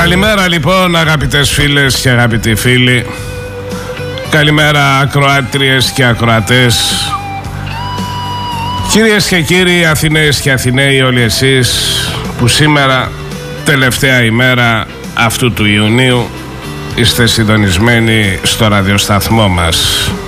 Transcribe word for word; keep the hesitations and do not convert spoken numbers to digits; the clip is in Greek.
Καλημέρα λοιπόν αγαπητές φίλες και αγαπητοί φίλοι. Καλημέρα ακροάτριες και ακροατές. Κυρίες και κύριοι, Αθηναίες και Αθηναίοι όλοι εσείς που σήμερα, τελευταία ημέρα αυτού του Ιουνίου, είστε συντονισμένοι στο ραδιοσταθμό μας.